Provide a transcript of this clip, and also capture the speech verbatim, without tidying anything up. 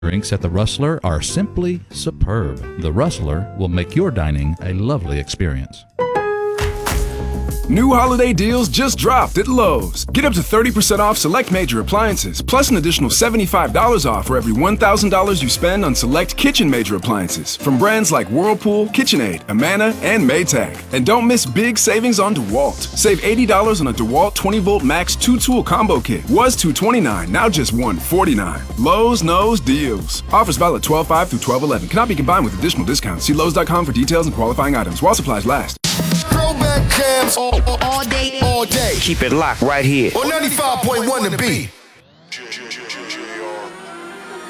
drinks at the Rustler are simply superb. The Rustler will make your dining a lovely experience. New holiday deals just dropped at Lowe's. Get up to thirty percent off select major appliances, plus an additional seventy-five dollars off for every one thousand dollars you spend on select kitchen major appliances from brands like Whirlpool, KitchenAid, Amana, and Maytag. And don't miss big savings on DeWalt. Save eighty dollars on a DeWalt twenty volt max two tool combo kit. Was two hundred twenty-nine dollars, now just one hundred forty-nine dollars. Lowe's knows deals. Offers valid twelve five through twelve eleven. Cannot be combined with additional discounts. See Lowe's dot com for details and qualifying items while supplies last. Throwback jams all, all, all day, all day. Keep it locked right here on ninety-five point one The Beat.